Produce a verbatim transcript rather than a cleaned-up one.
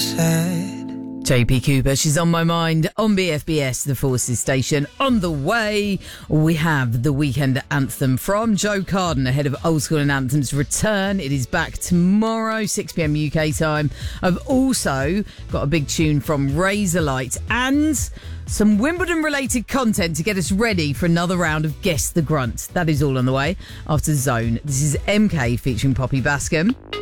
said. J P Cooper, she's on my mind on B F B S, the Forces station. On the way, we have the weekend anthem from Joe Carden ahead of Old School and Anthem's return. It is back tomorrow, six p.m. U K time. I've also got a big tune from Razorlight and some Wimbledon-related content to get us ready for another round of Guess the Grunt. That is all on the way after Zone. This is M K featuring Poppy Bascom.